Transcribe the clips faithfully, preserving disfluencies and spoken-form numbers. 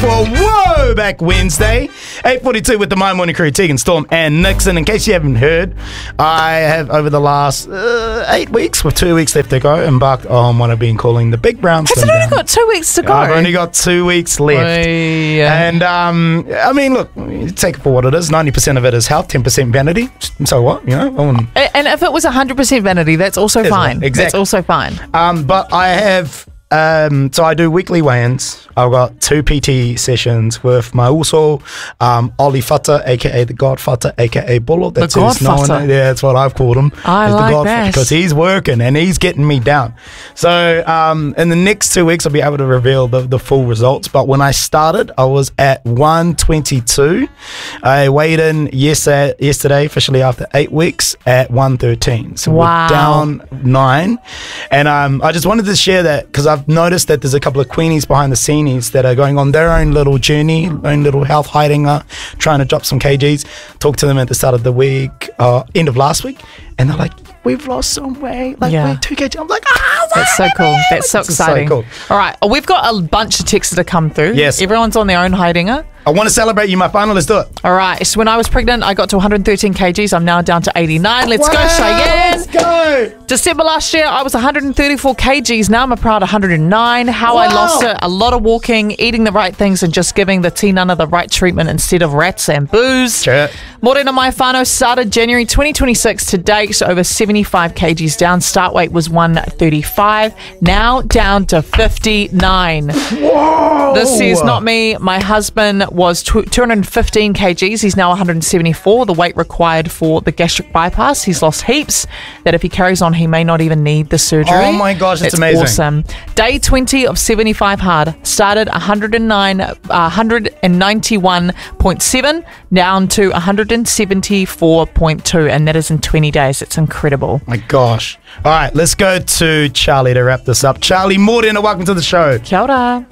for a whoa back Wednesday. eight forty-two with the My Morning Crew, Tegan, Storm and Nixon. In case you haven't heard, I have over the last uh, eight weeks, with two weeks left to go, embarked on what I've been calling the Big Brown Has it only got two weeks to go? I've only got two weeks left. Oy. And, um, I mean, look, you take it for what it is. ninety percent of it is health, ten percent vanity. So what, you know? Um, And if it was one hundred percent vanity, that's also fine. Exactly. That's also fine. Um, but I have, um, so I do weekly weigh-ins. I've got two P T sessions with my uso, um, Oli Fata, aka the Godfather, aka Bolo. That's The who's known. Godfather. Yeah, that's what I've called him. I He's like the Godfather, that. because he's working and he's getting me down. So um, in the next two weeks, I'll be able to reveal the, the full results. But when I started, I was at one twenty-two. I weighed in yesterday, yesterday officially after eight weeks, at one thirteen. So Wow. we're down nine. And um, I just wanted to share that because I've noticed that there's a couple of queenies behind the scenes that are going on their own little journey, own little health hiding, uh, trying to drop some kgs. Talked to them at the start of the week, uh, end of last week, and they're like, we've lost some weight, like Yeah. we're two kg. I'm like, ah, That's so cool. That's so This is so exciting. cool. All right. We've got a bunch of texts to come through. Yes. Everyone's on their own Heidinger. I want to celebrate you, my final. Let's do it. All right. So when I was pregnant, I got to one hundred thirteen kgs. I'm now down to eighty-nine. Let's go, Wow, Cheyenne. Let's go. December last year, I was one hundred thirty-four kgs. Now I'm a proud one hundred nine. How I Wow. lost it, a lot of walking, eating the right things, and just giving the T-Nana the right treatment instead of rats and booze. Sure. Morena Maifano started January twenty twenty-six to date, so over seventy-five kgs down. Start weight was one thirty-five. Now down to fifty-nine. Whoa. This is not me. My husband was two hundred fifteen kgs. He's now one hundred seventy-four. The weight required for the gastric bypass. He's lost heaps. That if he carries on, he may not even need the surgery. Oh my gosh, that's it's amazing. Awesome. Day twenty of seventy-five hard. Started one hundred nine, uh, one hundred ninety-one point seven, down to one hundred seventy-four point two, and that is in twenty days. It's incredible. My gosh. All right, let's go to Charlie to wrap this up. Charlie Morena, welcome to the show. Kia ora.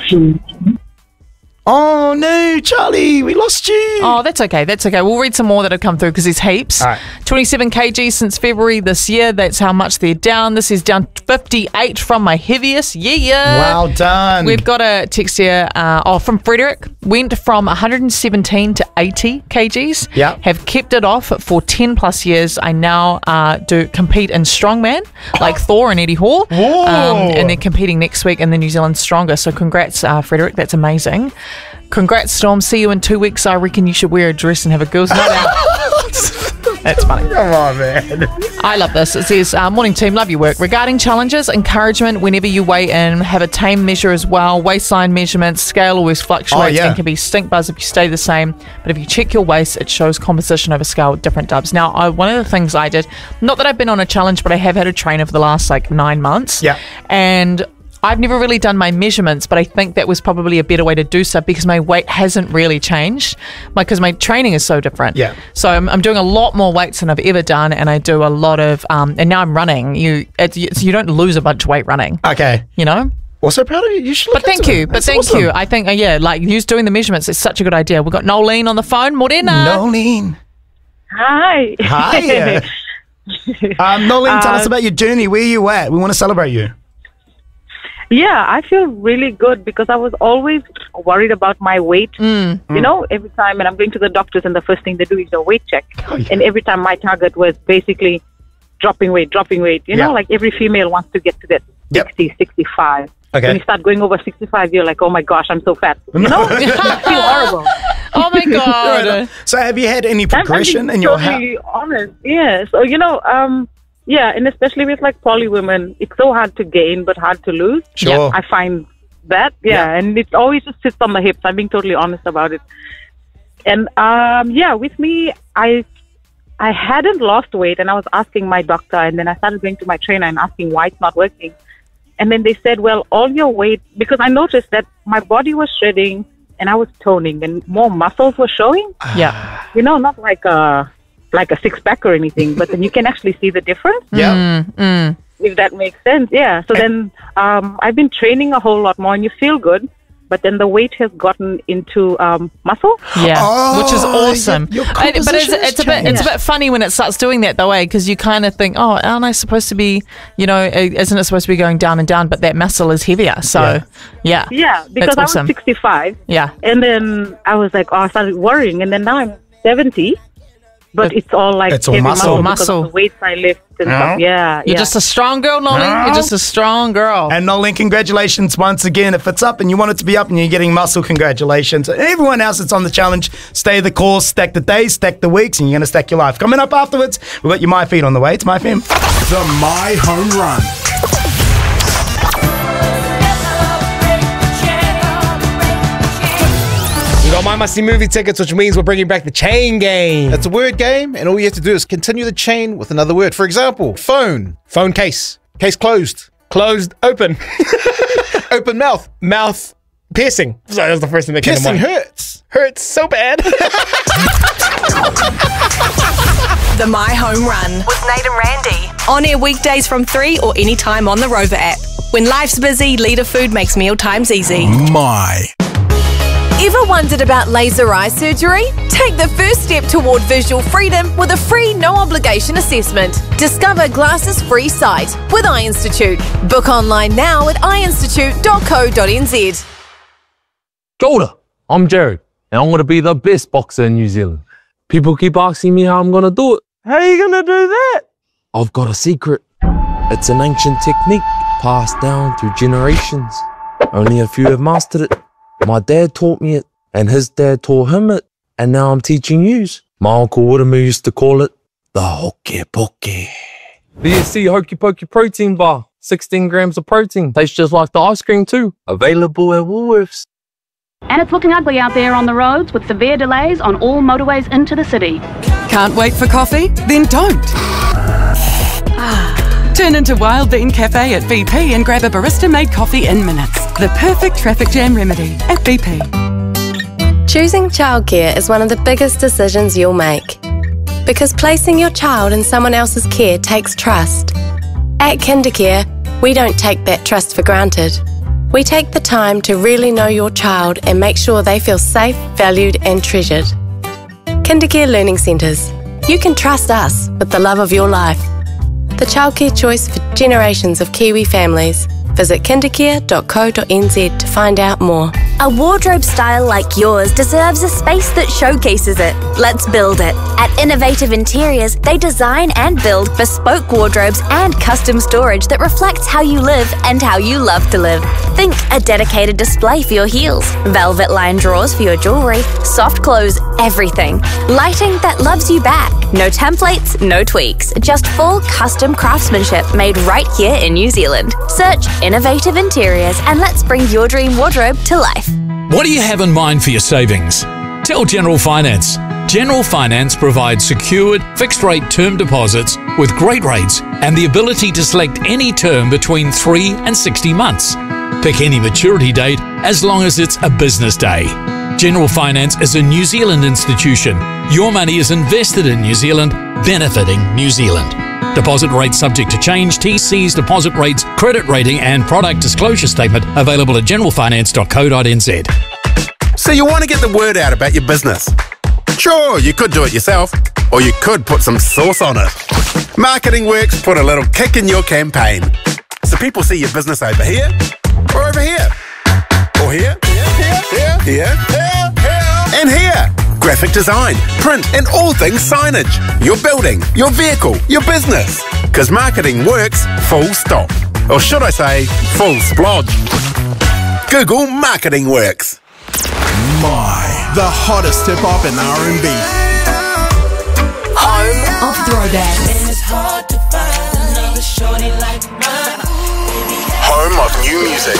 Oh no, Charlie, we lost you. Oh, that's okay. That's okay. We'll read some more that have come through because there's heaps. All right. twenty-seven kgs since February this year. That's how much they're down. This is down fifty-eight from my heaviest. Yeah. Well done. We've got a text here uh, oh, from Frederick. Went from one hundred seventeen to eighty kgs. Yeah. Have kept it off for ten plus years. I now uh, do compete in strongman like Thor and Eddie Hall. Whoa. Um, and they're competing next week in the New Zealand Stronger. So congrats, uh, Frederick. That's amazing. Congrats, Storm. See you in two weeks. I reckon you should wear a dress and have a girls' night out. That's funny. Come on, man. I love this. It says, uh, morning team, love your work. Regarding challenges, encouragement whenever you weigh in, have a tame measure as well. Waistline measurements, scale always fluctuates Oh, yeah. and can be stink buzz if you stay the same. But if you check your waist, it shows composition over scale with different dubs. Now, I, one of the things I did, not that I've been on a challenge, but I have had a trainer for the last like nine months. Yeah. And I've never really done my measurements, but I think that was probably a better way to do so because my weight hasn't really changed because my training is so different. Yeah. So I'm, I'm doing a lot more weights than I've ever done, and I do a lot of, um, and now I'm running. You it's, it's, you don't lose a bunch of weight running, Okay. you know? Also proud of you. You should But look thank into you. it. But That's thank awesome. you. I think, uh, yeah, like you doing the measurements is such a good idea. We've got Nolene on the phone. Morena. Nolene. Hi. Hi. um, Nolene, tell us Um, about your journey. Where you at? We want to celebrate you. Yeah, I feel really good because I was always worried about my weight. Mm. You know, every time when I'm going to the doctors and the first thing they do is a weight check. Oh, yeah. And every time my target was basically dropping weight, dropping weight. You Yeah. know, like every female wants to get to that Yep. sixty, sixty-five. Okay. When you start going over sixty-five, you're like, oh my gosh, I'm so fat. You know, you feel horrible. Oh my God. So have you had any I'm progression being in your health? totally honest. Yeah. So, you know, um, yeah, and especially with like poly women, it's so hard to gain but hard to lose. Sure. I find that, yeah, Yeah. and it always just sits on the hips. I'm being totally honest about it. And um, yeah, with me, I I hadn't lost weight, and I was asking my doctor, and then I started going to my trainer and asking why it's not working. And then they said, well, all your weight, because I noticed that my body was shredding and I was toning, and more muscles were showing. Yeah. You know, not like a like a six pack or anything, but then you can actually see the difference. Yeah. Mm, mm. If that makes sense, yeah. So then um, I've been training a whole lot more, and you feel good. but then the weight has gotten into um, muscle. Yeah, Oh, which is awesome. your- your And- but it's, composition has it's a bit it's a changed. bit funny when it starts doing that though, eh? Because you kind of think, oh, aren't I supposed to be, you know, isn't it supposed to be going down and down? But that muscle is heavier. So, Yeah. yeah. Yeah, because That's I awesome. was sixty-five. Yeah. And then I was like, oh, I started worrying. And then now I'm seventy. But But it's all like it's all heavy muscle. muscle, because Muscle. of the weights I lift and Yeah. stuff. Yeah, You're yeah. just a strong girl, Nolly. No. You're just a strong girl. And Nolene, congratulations once again. If it's up and you want it to be up and you're getting muscle, congratulations. And everyone else that's on the challenge, stay the course, stack the days, stack the weeks, and you're going to stack your life. Coming up afterwards, we've got your My Feed on the way. It's My Fam. The My Home Run. We got My Must See movie tickets, which means we're bringing back the chain game. It's a word game, and all you have to do is continue the chain with another word. For example, phone. Phone case. Case closed. Closed, open. Open mouth. Mouth piercing. Sorry, that was the first thing that came to Piercing mind. hurts. Hurts so bad. The My Home Run with Nate and Randy. On air weekdays from three or anytime on the Rover app. When life's busy, Leader Food makes meal times easy. My. Ever wondered about laser eye surgery? Take the first step toward visual freedom with a free, no-obligation assessment. Discover glasses-free sight with Eye Institute. Book online now at eye institute dot co dot n z. Golda, I'm Jared, and I'm going to be the best boxer in New Zealand. People keep asking me how I'm going to do it. How are you going to do that? I've got a secret. It's an ancient technique passed down through generations. Only a few have mastered it. My dad taught me it, and his dad taught him it, and now I'm teaching yous. My uncle Woodham used to call it the Hoke Poke. B S C Hokey Pokey Protein Bar. sixteen grams of protein. Tastes just like the ice cream too. Available at Woolworths. And it's looking ugly out there on the roads with severe delays on all motorways into the city. Can't wait for coffee? Then don't. Turn into Wild Bean Cafe at B P and grab a barista-made coffee in minutes. The perfect traffic jam remedy at B P. Choosing childcare is one of the biggest decisions you'll make. Because placing your child in someone else's care takes trust. At Kindercare, we don't take that trust for granted. We take the time to really know your child and make sure they feel safe, valued and treasured. Kindercare Learning Centres. You can trust us with the love of your life. The childcare choice for generations of Kiwi families. Visit kindercare dot co dot n z to find out more. A wardrobe style like yours deserves a space that showcases it. Let's build it. At Innovative Interiors, they design and build bespoke wardrobes and custom storage that reflects how you live and how you love to live. Think a dedicated display for your heels, velvet lined drawers for your jewelry, soft clothes, everything. Lighting that loves you back. No templates, no tweaks, just full custom craftsmanship made right here in New Zealand. Search Innovative Interiors and let's bring your dream wardrobe to life. What do you have in mind for your savings? Tell General Finance. General Finance provides secured, fixed-rate term deposits with great rates and the ability to select any term between three and sixty months. Pick any maturity date as long as it's a business day. General Finance is a New Zealand institution. Your money is invested in New Zealand, benefiting New Zealand. Deposit rates subject to change, T Cs, deposit rates, credit rating and product disclosure statement available at general finance dot co dot n z. So you want to get the word out about your business? Sure, you could do it yourself, or you could put some sauce on it. Marketing Works put a little kick in your campaign. So people see your business over here, or over here, or here, here, here, here, here, here, and here. Graphic design, print, and all things signage. Your building, your vehicle, your business. Because marketing works full stop. Or should I say, full splodge. Google Marketing Works. My. The hottest hip-hop and R and B. Home of throwbacks. Home of new music.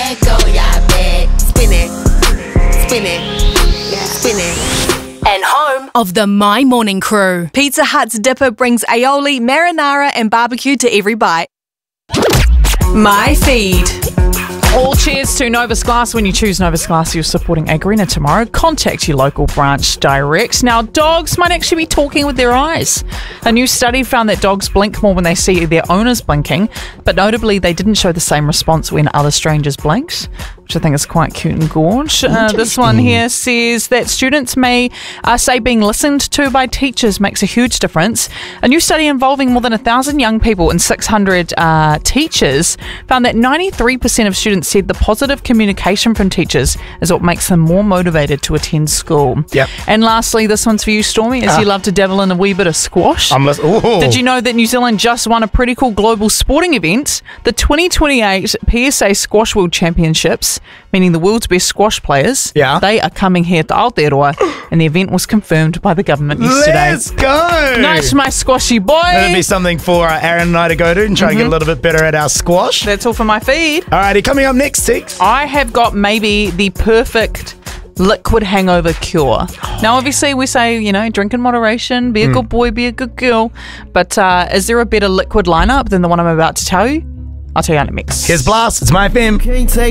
Spin it, spin it, spin it. And home of the My Morning Crew. Pizza Hut's Dipper brings aioli, marinara and barbecue to every bite. My Feed. All cheers to Novus Glass. When you choose Novus Glass, you're supporting Agrina tomorrow. Contact your local branch direct. Now, dogs might actually be talking with their eyes. A new study found that dogs blink more when they see their owners blinking, but notably, they didn't show the same response when other strangers blinked. which I think is quite cute and gorge. Uh, this one here says that students may uh, say being listened to by teachers makes a huge difference. A new study involving more than one thousand young people and six hundred uh, teachers found that ninety-three percent of students said the positive communication from teachers is what makes them more motivated to attend school. Yep. And lastly, this one's for you, Stormy, as Ah. you love to dabble in a wee bit of squash. I'm lis- Ooh. Did you know that New Zealand just won a pretty cool global sporting event? The twenty twenty-eight P S A Squash World Championships, meaning the world's best squash players, Yeah. they are coming here to Aotearoa, and the event was confirmed by the government yesterday. Let's go! Nice, my squashy boy. That'd be something for uh, Aaron and I to go to and try and get a little bit better at our squash. That's all for my feed. Alrighty, coming up next, Six. I have got maybe the perfect liquid hangover cure. Now, obviously, we say, you know, drink in moderation, be a Mm. good boy, be a good girl. But uh, is there a better liquid lineup than the one I'm about to tell you? I'll tell you in a mix. Here's Blast. It's my F M. Can't take